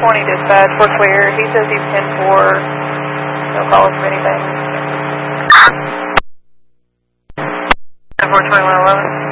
420 dispatch, we're clear. He says he's 10-4. No calls from anything. 42111.